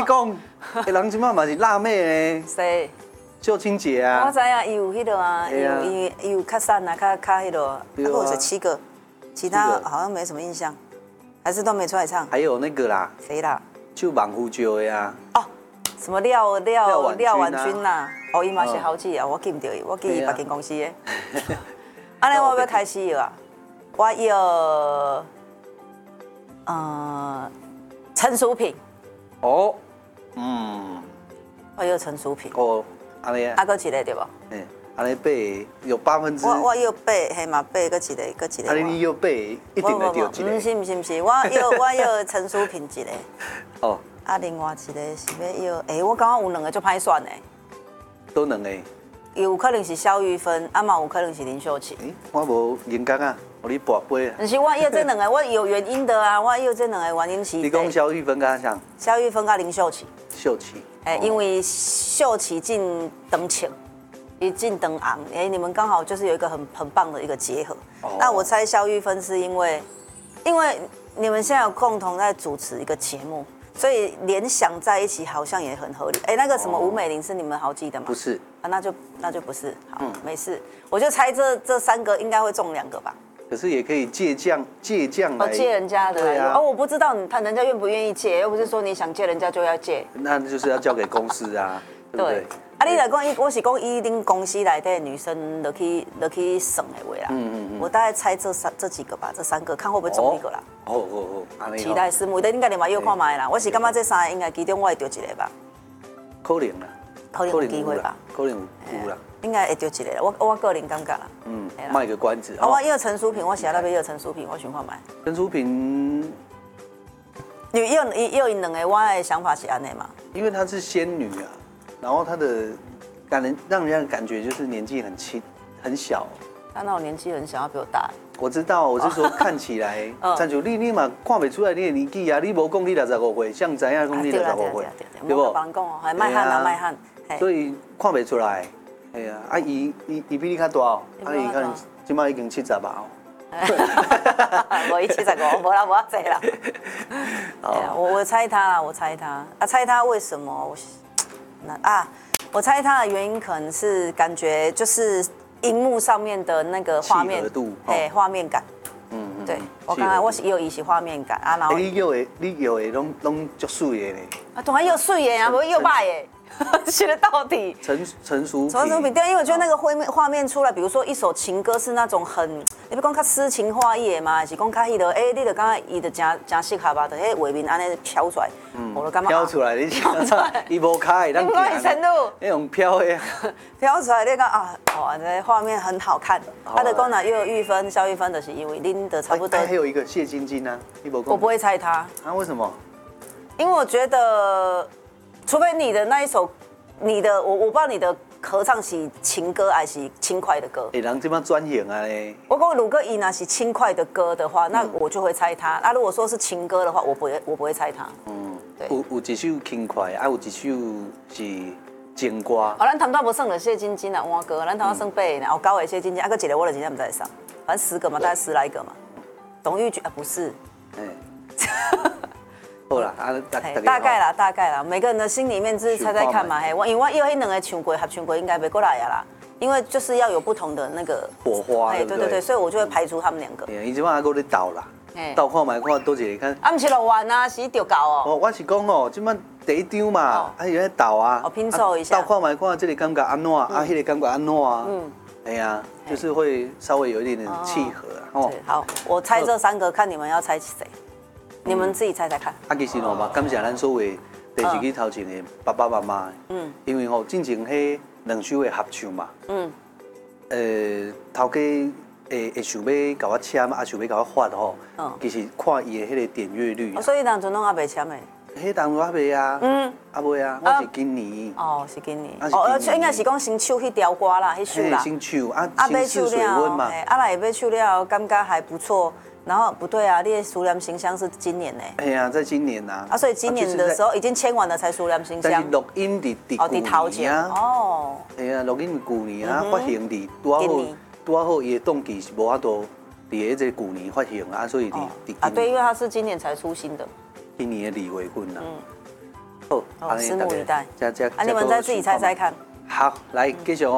讲，人即马嘛是辣妹呢。 谁？ 秀清姐啊。 我知影伊有迄个啊，伊有较瘦啊，较迄个，或者7个，其他好像没什么印象，还是都没出来唱。 还有那个啦， 谁啦？ 就网胡椒的啊。 哦，什么廖婉君啦？哦，伊嘛是好记啊，我记唔到伊，我记伊别间公司的。安尼我要开始了啊，我要陈淑萍。 哦， 我要陈淑萍。 哦，安尼啊。 啊，搁一个对不？ 安尼8有8%。 我要8，嘿嘛8，搁一个。 安尼你要8，一定会掉一个。 不是，我要陈淑萍一个。哦。啊，另外一个是要我感觉有2个就歹选的。 都2个。 有可能是萧玉芬，啊嘛有可能是林秀琴。 我无人工啊，我你跋杯啊。 不是，我要这2个，我有原因的啊，我要这2个原因是。 你讲萧玉芬跟啥？ 萧玉芬跟林秀琴。 秀琴。 因为秀琴进灯青，一进灯昂，你们刚好就是有一个很棒的一个结合。那我猜萧玉芬是因为你们现在有共同在主持一个节目。所以联想在一起好像也很合理。那个什么吴美玲是你们好记的吗？ 不是啊，那就不是。好，没事。我就猜这3个应该会中2个吧。 可是也可以借将来。 借人家的。对啊。我不知道人家愿不愿意借，又不是说你想借人家就要借。 那就是要交给公司啊，对不对？ 啊，你来讲，我是讲以恁公司内底女生落去算的话啦。我大概猜这几个吧，这3个看会不会中1个啦。期待拭目以待，应该你嘛要看卖啦。我是感觉这3个应该其中我会丢1个吧。 可能啦。 可能有机会吧。 可能有啦。 应该会丢1个啦，我个人感觉啦。 卖个关子。 我要陈淑萍，我写那边要陈淑萍，我想看卖。 陈淑萍。 因为因2个，我的想法是安尼嘛。 因为她是仙女啊。然后他的让人家感觉就是年纪很轻很小。 他那我年纪很小，他比我大。 我知道，我是说看起来，但就你嘛看不出来你的年纪啊，你无讲你65岁，像知影讲你65岁， 对不？别人讲哦，还卖汉啊卖汉。 所以看不出来，哎呀，啊伊比你较大哦，啊伊可能今麦已经70吧哦。 我75，无啦无济啦。我猜他啦，我猜他啊，猜他为什么？我猜他的原因可能是感觉就是荧幕上面的那个画面度， 画面感。对，我刚才我是有是画面感啊，然后你有的拢足水的嘞。 啊，当然又水的啊，不又歹的。写的到底。 陈淑萍对，因为我觉得那个画面出来，比如说一首情歌是那种很，你不讲较诗情画意的嘛，还是讲较迄个，你就感觉伊就真适合吧，就迄画面安尼飘出来，我就感觉飘出来，你伊无开，咱程度， 那种飘的， 飘出来，你讲啊，这画面很好看。他的讲呢，又有玉芬、萧玉芬的是因为拎的差不多。 还有一个谢晶晶啊，你无讲。 我不会猜他。 啊？为什么？ 因为我觉得。除非你的那一首，我不知道你的合唱是情歌还是轻快的歌。 人这么专业啊嘞！ 我讲如果伊那是轻快的歌的话，那我就会猜他。那如果说是情歌的话，我不会猜他。对。 有一首轻快，有一首是情歌。 咱谈到无算了谢晶晶啊，换歌，咱谈到算8个呢，有9个谢晶晶，搁一个我就真正不知上，反正10个嘛，大概10来个嘛。董玉菊啊，不是。 好啦， 大概啦，每个人的心里面就是猜猜看嘛，因为我有迄2个唱过合唱过，应该袂过来呀啦，因为就是要有不同的那个火花， 对，所以我就会排除他们2个。 伊即摆还搁咧斗啦，斗看卖看多一个看。 啊，不是录完啊，是着搞哦。 我是讲哦，即摆第一张嘛，伊咧斗啊， 拼凑一下， 斗看卖看，这个感觉安怎啊，迄个感觉安怎啊？哎呀，就是会稍微有一点点契合哦。 好，我猜这3个，看你们要猜谁。你们自己猜猜看。 其实吼嘛，感谢咱所有电视机头前的爸爸妈妈。因为吼进前迄2首的合唱嘛。头家会想要甲我签，想要甲我发吼。其实看伊的迄个点阅率。 所以当阵拢还袂签的。 迄当初还袂啊。袂啊，我是今年。 是今年。应该是讲新唱迄条歌啦，迄首啦。 新唱新试水温嘛。 来买唱了，感觉还不错。然后不对啊，你的苏联新乡是今年呢。 哎呀，在今年呐。 所以今年的时候已经签完了才苏联新乡。 但是录音伫去年啊。哎呀，录音伫去年啊，发行伫拄好伊的档期是无法度伫迄个去年发行啊，所以伫对，因为他是今年才出新的。 今年的2月份啊。 好， 拭目以待。 这你们再自己猜猜看。 好，来继续哦。